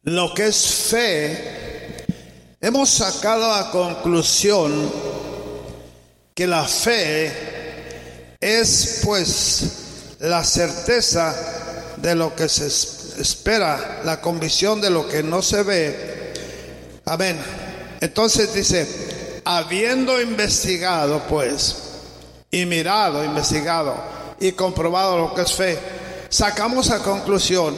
lo que es fe, hemos sacado a conclusión que la fe es pues la certeza de lo que se espera, la convicción de lo que no se ve. Amén. Entonces dice, habiendo investigado pues, y mirado, investigado y comprobado lo que es fe, sacamos a conclusión,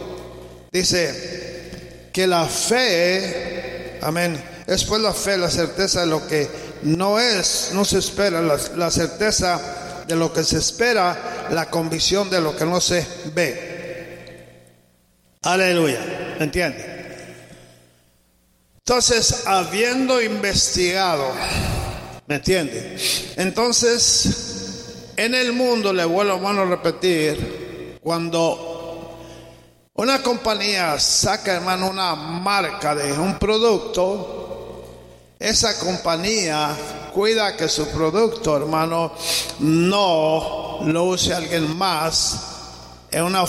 dice, que la fe, amén, es pues la fe, la certeza de lo que no se espera, la certeza de lo que se espera, la convicción de lo que no se ve. Aleluya, ¿entiende? Entonces, habiendo investigado, ¿me entiende? Entonces, en el mundo, le vuelvo a repetir, cuando una compañía saca, hermano, una marca de un producto, esa compañía cuida que su producto, hermano, no lo use alguien más en una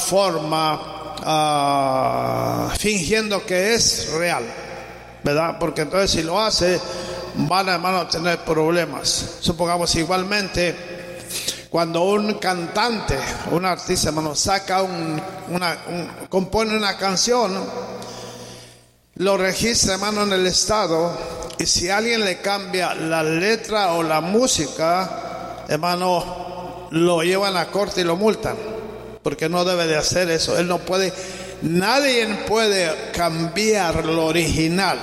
forma fingiendo que es real, ¿verdad? Porque entonces si lo hace, van, hermano, a tener problemas. Supongamos igualmente, cuando un cantante, un artista, hermano, saca compone una canción, lo registra, hermano, en el estado, y si alguien le cambia la letra o la música, hermano, lo llevan a corte y lo multan, porque no debe de hacer eso. Él no puede, nadie puede cambiar lo original,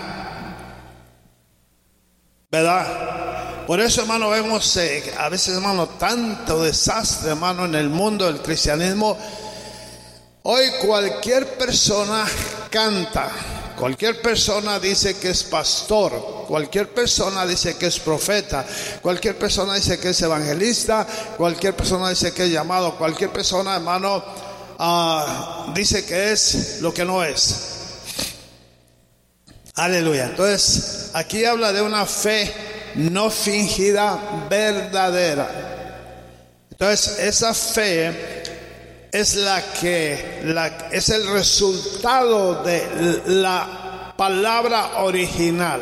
¿verdad? Por eso, hermano, vemos a veces, hermano, tanto desastre, hermano, en el mundo del cristianismo. Hoy cualquier persona canta, cualquier persona dice que es pastor, cualquier persona dice que es profeta, cualquier persona dice que es evangelista, cualquier persona dice que es llamado, cualquier persona, hermano, dice que es lo que no es. Aleluya. Entonces, aquí habla de una fe no fingida, verdadera. Entonces, esa fe es es el resultado de la palabra original.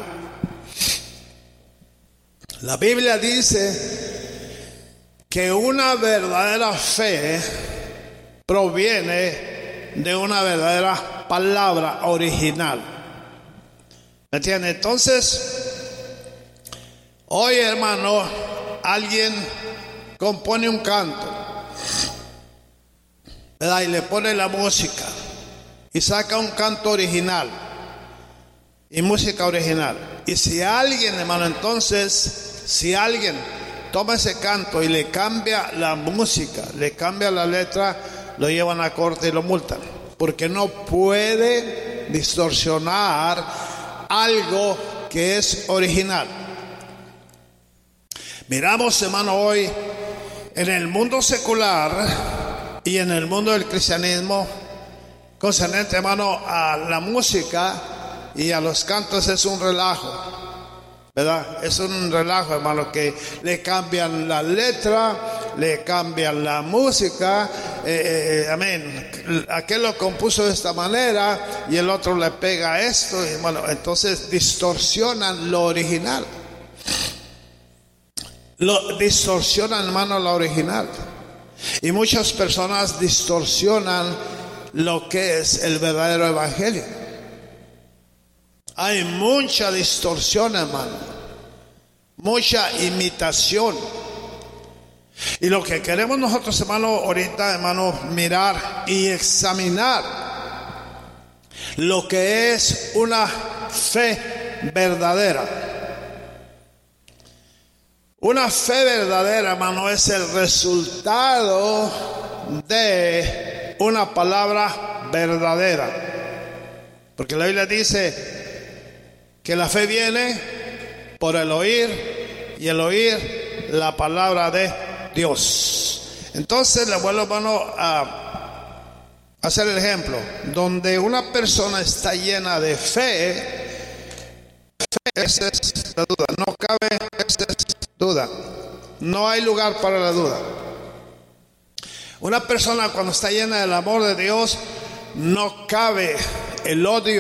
La Biblia dice que una verdadera fe proviene de una verdadera palabra original. ¿Me entiende? Entonces, hoy, hermano, alguien compone un canto, ¿verdad? Y le pone la música y saca un canto original y música original. Y si alguien, hermano, entonces, si alguien toma ese canto y le cambia la música, le cambia la letra, lo llevan a corte y lo multan, porque no puede distorsionar algo que es original. Miramos, hermano, hoy en el mundo secular y en el mundo del cristianismo, concernente, hermano, a la música y a los cantos, es un relajo, ¿verdad? Es un relajo, hermano, que le cambian la letra, le cambian la música, amén. Aquel lo compuso de esta manera y el otro le pega esto, y bueno, entonces distorsionan lo original. Lo distorsionan, hermano, lo original. Y muchas personas distorsionan lo que es el verdadero evangelio. Hay mucha distorsión, hermano, mucha imitación. Y lo que queremos nosotros, hermano, ahorita, hermano, mirar y examinar lo que es una fe verdadera. Una fe verdadera, hermano, es el resultado de una palabra verdadera. Porque la Biblia dice que la fe viene por el oír, y el oír la palabra de Dios. Entonces le vuelvo, hermano, a hacer el ejemplo. Donde una persona está llena de fe, esa es la duda. No cabe esa es duda. No hay lugar para la duda. Una persona cuando está llena del amor de Dios, no cabe el odio